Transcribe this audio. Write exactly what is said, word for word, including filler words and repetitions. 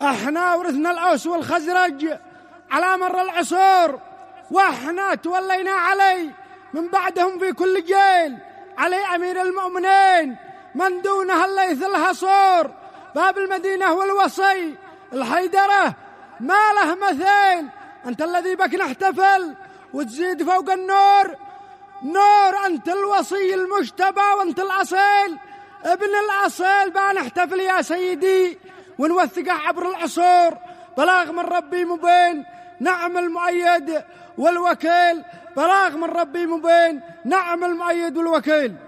احنا ورثنا الأوس والخزرج على مر العصور، واحنا تولينا علي من بعدهم في كل جيل. علي أمير المؤمنين من دونها الليث الهصور، باب المدينة والوصي الحيدرة ما له مثيل. أنت الذي بك نحتفل وتزيد فوق النور نور، أنت الوصي المجتبى وأنت الأصيل ابن الأصيل. بنحتفل يا سيدي ونوثقه عبر العصور، بلاغ من ربي مبين نعم المؤيد والوكيل، بلاغ من ربي مبين نعم المؤيد والوكيل.